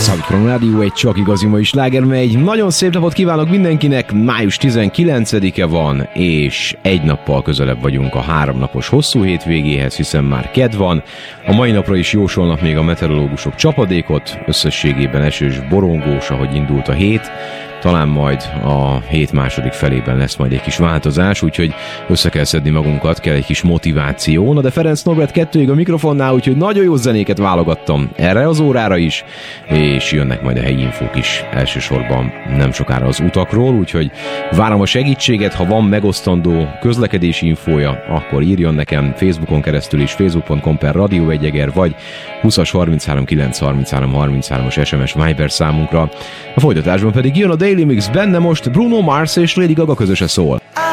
Szabadon Rádió, egy csak igazi mai sláger megy. Nagyon szép napot kívánok mindenkinek, május 19-e van, és egy nappal közelebb vagyunk a 3 napos hosszú hétvégéhez, hiszen már kedd van. A mai napra is jósolnak még a meteorológusok csapadékot, összességében esős, borongós, ahogy indult a hét. Talán majd a hét második felében lesz majd egy kis változás, úgyhogy össze kell szedni magunkat, kell egy kis motiváció. Na de Ferenc Norbert 2-ig a mikrofonnál, úgyhogy nagyon jó zenéket válogattam erre az órára is, és jönnek majd a helyi infók is elsősorban nem sokára az utakról, úgyhogy várom a segítséget, ha van megosztandó közlekedési infója, akkor írjon nekem Facebookon keresztül is, facebook.com/Radio Egyeger, vagy 20-as 33 933 33-as SMS Viber számunkra. A folytatásban pedig jön a Daily Mix, benne most Bruno Mars és Lady Gaga közöse szól.